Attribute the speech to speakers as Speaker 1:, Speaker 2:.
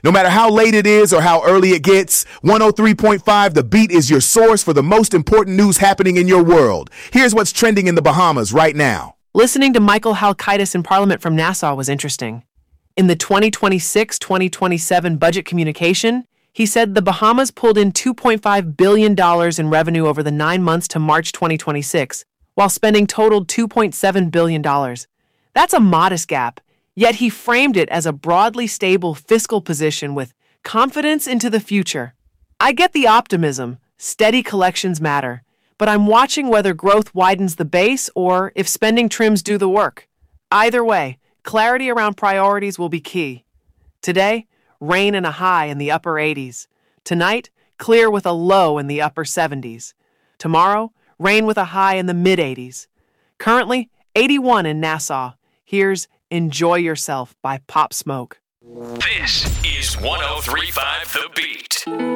Speaker 1: No matter how late it is or how early it gets, 103.5 The Beat is your source for the most important news happening in your world. Here's what's trending in the Bahamas right now.
Speaker 2: Listening to Michael Halkitis in Parliament from Nassau was interesting. In the 2026-2027 budget communication, he said the Bahamas pulled in $2.5 billion in revenue over the 9 months to March 2026, while spending totaled $2.7 billion. That's a modest gap, yet he framed it as a broadly stable fiscal position with confidence into the future. I get the optimism, steady collections matter, but I'm watching whether growth widens the base or if spending trims do the work. Either way, clarity around priorities will be key. Today, rain and a high in the upper 80s. Tonight, clear with a low in the upper 70s. Tomorrow, rain with a high in the mid-80s. Currently, 81 in Nassau. Here's Enjoy Yourself by Pop Smoke.
Speaker 3: This is 103.5 The Beat.